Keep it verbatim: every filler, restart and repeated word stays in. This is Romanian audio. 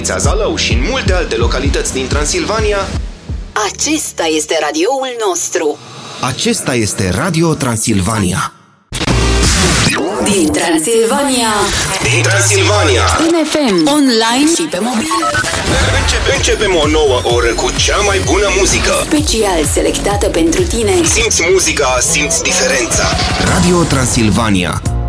Zalău și în multe alte localități din Transilvania. Acesta este radioul nostru. Acesta este Radio Transilvania. Din Transilvania. Din Transilvania. În F M, online și pe mobil. Începe, începem o nouă oră cu cea mai bună muzică. Special selectată pentru tine. Simți muzica, simți diferența. Radio Transilvania.